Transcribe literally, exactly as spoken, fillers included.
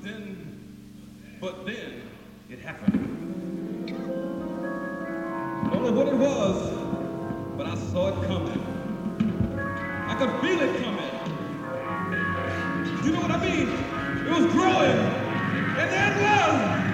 then, but then, it happened. I don't know what it was, but I saw it coming. I could feel it coming. You know what I mean? It was growing, and there it was.